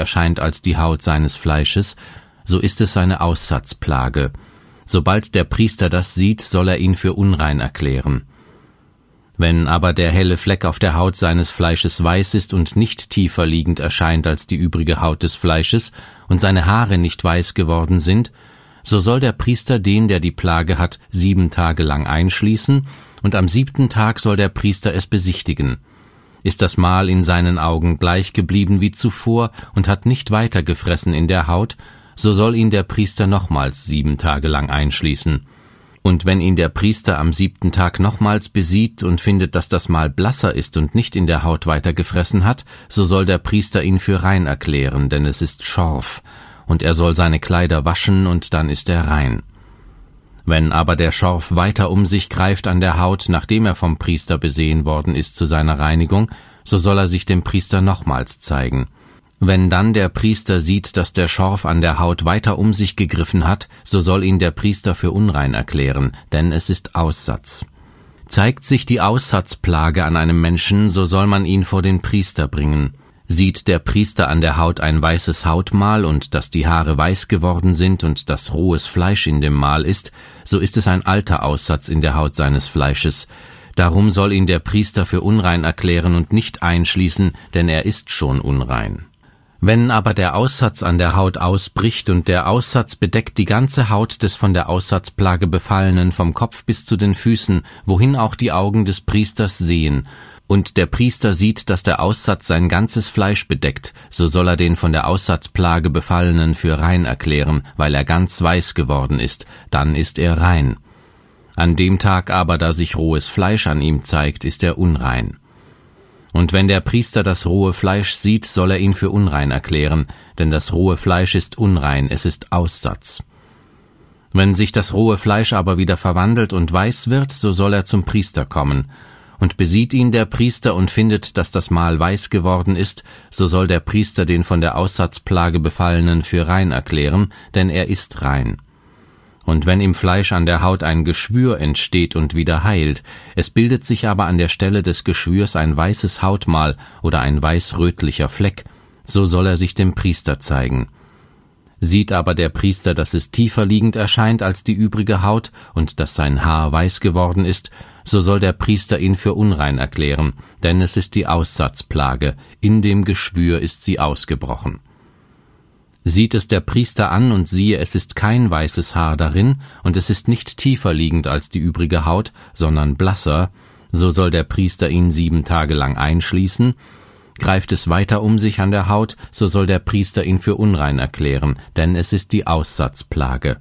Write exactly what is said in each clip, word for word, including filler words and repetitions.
erscheint als die Haut seines Fleisches, so ist es seine Aussatzplage. Sobald der Priester das sieht, soll er ihn für unrein erklären. Wenn aber der helle Fleck auf der Haut seines Fleisches weiß ist und nicht tiefer liegend erscheint als die übrige Haut des Fleisches und seine Haare nicht weiß geworden sind, so soll der Priester den, der die Plage hat, sieben Tage lang einschließen, und am siebten Tag soll der Priester es besichtigen. Ist das Mal in seinen Augen gleich geblieben wie zuvor und hat nicht weiter gefressen in der Haut, so soll ihn der Priester nochmals sieben Tage lang einschließen. Und wenn ihn der Priester am siebten Tag nochmals besieht und findet, dass das Mal blasser ist und nicht in der Haut weiter gefressen hat, so soll der Priester ihn für rein erklären, denn es ist Schorf, und er soll seine Kleider waschen, und dann ist er rein. Wenn aber der Schorf weiter um sich greift an der Haut, nachdem er vom Priester besehen worden ist zu seiner Reinigung, so soll er sich dem Priester nochmals zeigen. Wenn dann der Priester sieht, dass der Schorf an der Haut weiter um sich gegriffen hat, so soll ihn der Priester für unrein erklären, denn es ist Aussatz. Zeigt sich die Aussatzplage an einem Menschen, so soll man ihn vor den Priester bringen. Sieht der Priester an der Haut ein weißes Hautmal und dass die Haare weiß geworden sind und dass rohes Fleisch in dem Mal ist, so ist es ein alter Aussatz in der Haut seines Fleisches. Darum soll ihn der Priester für unrein erklären und nicht einschließen, denn er ist schon unrein. Wenn aber der Aussatz an der Haut ausbricht und der Aussatz bedeckt die ganze Haut des von der Aussatzplage Befallenen vom Kopf bis zu den Füßen, wohin auch die Augen des Priesters sehen, und der Priester sieht, dass der Aussatz sein ganzes Fleisch bedeckt, so soll er den von der Aussatzplage Befallenen für rein erklären, weil er ganz weiß geworden ist, dann ist er rein. An dem Tag aber, da sich rohes Fleisch an ihm zeigt, ist er unrein. Und wenn der Priester das rohe Fleisch sieht, soll er ihn für unrein erklären, denn das rohe Fleisch ist unrein, es ist Aussatz. Wenn sich das rohe Fleisch aber wieder verwandelt und weiß wird, so soll er zum Priester kommen. Und besieht ihn der Priester und findet, dass das Mal weiß geworden ist, so soll der Priester den von der Aussatzplage Befallenen für rein erklären, denn er ist rein. Und wenn im Fleisch an der Haut ein Geschwür entsteht und wieder heilt, es bildet sich aber an der Stelle des Geschwürs ein weißes Hautmal oder ein weiß-rötlicher Fleck, so soll er sich dem Priester zeigen. Sieht aber der Priester, dass es tiefer liegend erscheint als die übrige Haut und dass sein Haar weiß geworden ist, so soll der Priester ihn für unrein erklären, denn es ist die Aussatzplage, in dem Geschwür ist sie ausgebrochen. Sieht es der Priester an und siehe, es ist kein weißes Haar darin und es ist nicht tiefer liegend als die übrige Haut, sondern blasser, so soll der Priester ihn sieben Tage lang einschließen. Greift es weiter um sich an der Haut, so soll der Priester ihn für unrein erklären, denn es ist die Aussatzplage.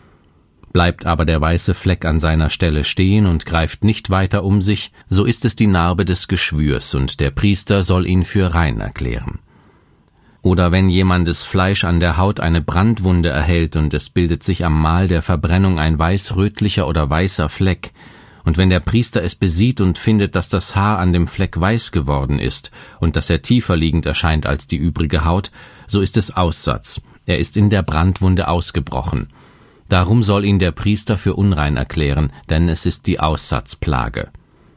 Bleibt aber der weiße Fleck an seiner Stelle stehen und greift nicht weiter um sich, so ist es die Narbe des Geschwürs, und der Priester soll ihn für rein erklären. Oder wenn jemandes Fleisch an der Haut eine Brandwunde erhält und es bildet sich am Mal der Verbrennung ein weiß-rötlicher oder weißer Fleck, und wenn der Priester es besieht und findet, dass das Haar an dem Fleck weiß geworden ist und dass er tiefer liegend erscheint als die übrige Haut, so ist es Aussatz, er ist in der Brandwunde ausgebrochen. Darum soll ihn der Priester für unrein erklären, denn es ist die Aussatzplage.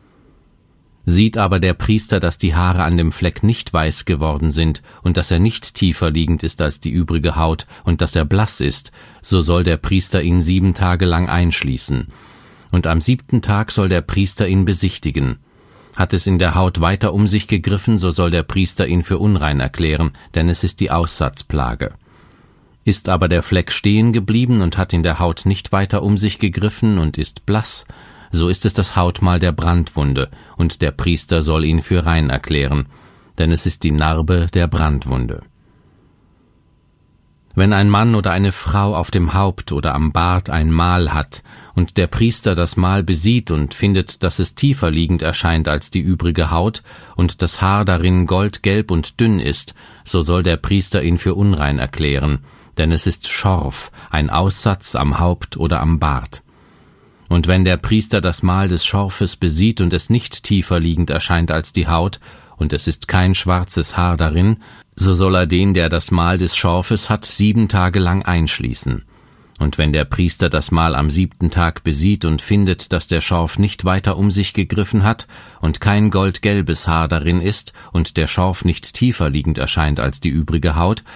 Sieht aber der Priester, dass die Haare an dem Fleck nicht weiß geworden sind und dass er nicht tiefer liegend ist als die übrige Haut und dass er blass ist, so soll der Priester ihn sieben Tage lang einschließen. Und am siebten Tag soll der Priester ihn besichtigen. Hat es in der Haut weiter um sich gegriffen, so soll der Priester ihn für unrein erklären, denn es ist die Aussatzplage. Ist aber der Fleck stehen geblieben und hat in der Haut nicht weiter um sich gegriffen und ist blass, so ist es das Hautmal der Brandwunde, und der Priester soll ihn für rein erklären, denn es ist die Narbe der Brandwunde. Wenn ein Mann oder eine Frau auf dem Haupt oder am Bart ein Mal hat, und der Priester das Mal besieht und findet, dass es tiefer liegend erscheint als die übrige Haut, und das Haar darin goldgelb und dünn ist, so soll der Priester ihn für unrein erklären, denn es ist Schorf, ein Aussatz am Haupt oder am Bart. Und wenn der Priester das Mal des Schorfes besieht und es nicht tiefer liegend erscheint als die Haut, und es ist kein schwarzes Haar darin, so soll er den, der das Mal des Schorfes hat, sieben Tage lang einschließen. Und wenn der Priester das Mal am siebten Tag besieht und findet, dass der Schorf nicht weiter um sich gegriffen hat und kein goldgelbes Haar darin ist und der Schorf nicht tiefer liegend erscheint als die übrige Haut,